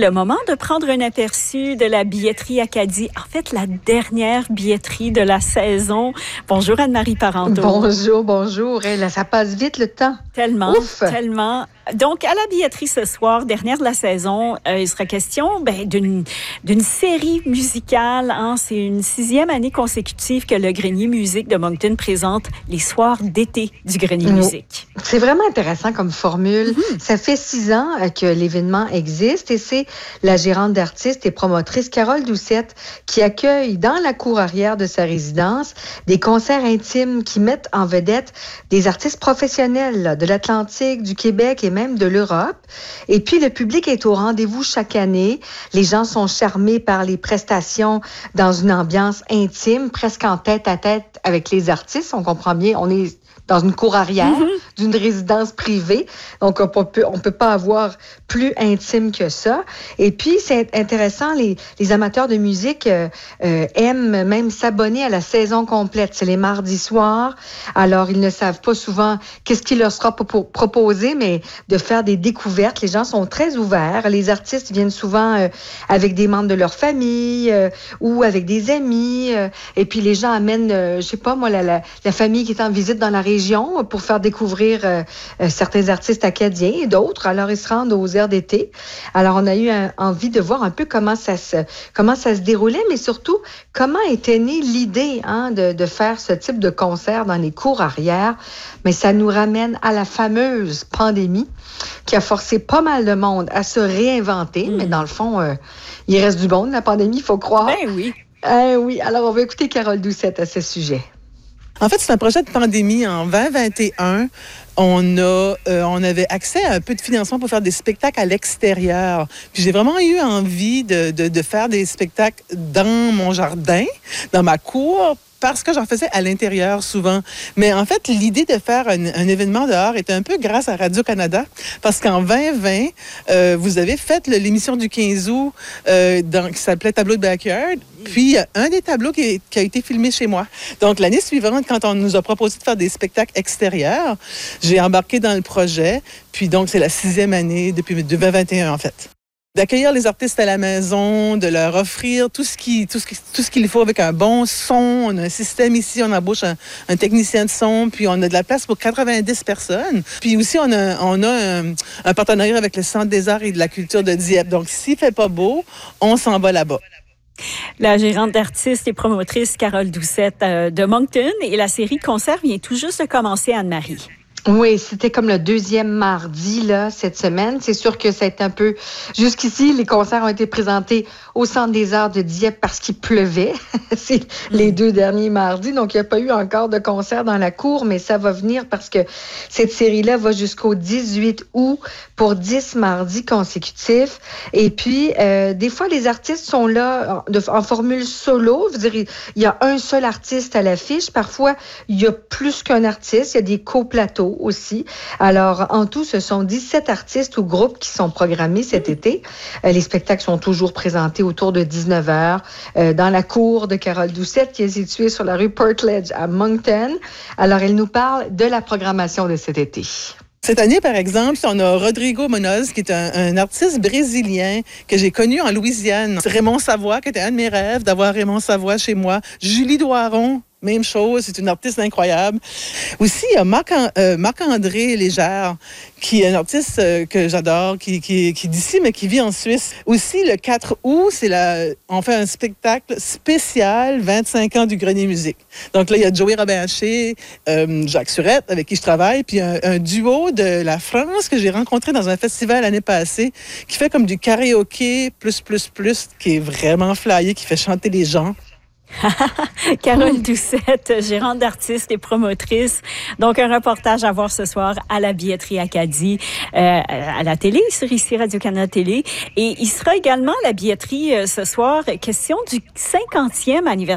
le moment de prendre un aperçu de la billetterie Acadie. En fait, la dernière billetterie de la saison. Bonjour Anne-Marie Parenteau. Bonjour. Hey, là, ça passe vite le temps. Tellement, Ouf. tellement. Donc, à la billetterie ce soir, dernière de la saison, il sera question d'une série musicale. Hein. C'est une 6e année consécutive que le Grenier Musique de Moncton présente les soirs d'été du Grenier Musique. C'est vraiment intéressant comme formule. Ça fait 6 ans que l'événement existe et c'est la gérante d'artistes et promotrice Carole Doucette qui accueille dans la cour arrière de sa résidence des concerts intimes qui mettent en vedette des artistes professionnels là, de l'Atlantique, du Québec et même de l'Europe. Et puis, le public est au rendez-vous chaque année. Les gens sont charmés par les prestations dans une ambiance intime, presque en tête-à-tête avec les artistes. On comprend bien, on est dans une cour arrière d'une résidence privée. Donc, on peut pas avoir plus intime que ça. Et puis, c'est intéressant, les amateurs de musique aiment même s'abonner à la saison complète. C'est les mardis soirs. Alors, ils ne savent pas souvent qu'est-ce qui leur sera proposé, mais de faire des découvertes. Les gens sont très ouverts. Les artistes viennent souvent avec des membres de leur famille ou avec des amis. Et puis, les gens amènent, je sais pas moi, la famille qui est en visite dans la région pour faire découvrir certains artistes acadiens et d'autres. Alors, ils se rendent aux aires d'été. Alors, on a eu envie de voir un peu comment ça se déroulait, mais surtout, comment était née l'idée de faire ce type de concert dans les cours arrière. Mais ça nous ramène à la fameuse pandémie qui a forcé pas mal de monde à se réinventer. Mais dans le fond, il reste du bon de la pandémie, il faut croire. Ben oui. Oui, alors on va écouter Carole Doucette à ce sujet. En fait, c'est un projet de pandémie. En 2021, on avait accès à un peu de financement pour faire des spectacles à l'extérieur. Puis j'ai vraiment eu envie de faire des spectacles dans mon jardin, dans ma cour, parce que j'en faisais à l'intérieur souvent. Mais en fait, l'idée de faire un événement dehors était un peu grâce à Radio-Canada, parce qu'en 2020, vous avez fait l'émission du 15 août qui s'appelait Tableau de Backyard. Puis, il y a un des tableaux qui a été filmé chez moi. Donc, l'année suivante, quand on nous a proposé de faire des spectacles extérieurs, j'ai embarqué dans le projet. Puis, donc, c'est la 6e année depuis 2021, en fait. D'accueillir les artistes à la maison, de leur offrir tout ce qu'il faut avec un bon son. On a un système ici, on embauche un technicien de son, puis on a de la place pour 90 personnes. Puis aussi, on a un partenariat avec le Centre des arts et de la culture de Dieppe. Donc, s'il fait pas beau, on s'en va là-bas. La gérante d'artistes et promotrice Carole Doucette de Moncton, et la série Concert vient tout juste de commencer, Anne-Marie. Oui, c'était comme le 2e mardi là cette semaine. C'est sûr que ça a été un peu... Jusqu'ici, les concerts ont été présentés au Centre des arts de Dieppe parce qu'il pleuvait. C'est les 2 derniers mardis, donc il n'y a pas eu encore de concert dans la cour, mais ça va venir parce que cette série-là va jusqu'au 18 août pour 10 mardis consécutifs. Et puis, des fois, les artistes sont là en formule solo. Je veux dire, il y a un seul artiste à l'affiche. Parfois, il y a plus qu'un artiste. Il y a des coplateaux aussi. Alors, en tout, ce sont 17 artistes ou groupes qui sont programmés cet été. Les spectacles sont toujours présentés autour de 19h dans la cour de Carole Doucette qui est située sur la rue Portledge à Moncton. Alors, elle nous parle de la programmation de cet été. Cette année, par exemple, on a Rodrigo Munoz, qui est un artiste brésilien que j'ai connu en Louisiane. Raymond Savoie, qui était un de mes rêves, d'avoir Raymond Savoie chez moi. Julie Doiron, même chose, c'est une artiste incroyable. Aussi, il y a Marc-André Légère, qui est un artiste que j'adore, qui est d'ici, mais qui vit en Suisse. Aussi, le 4 août, on fait un spectacle spécial 25 ans du Grenier Musique. Donc là, il y a Joey Robin-Haché, Jacques Surette, avec qui je travaille, puis un duo de la France que j'ai rencontré dans un festival l'année passée, qui fait comme du karaoké plus, qui est vraiment flyé, qui fait chanter les gens. Carole Doucette, gérante d'artistes et promotrice. Donc, un reportage à voir ce soir à la billetterie Acadie, à la télé, sur ici Radio-Canada Télé. Et il sera également à la billetterie ce soir, question du 50e anniversaire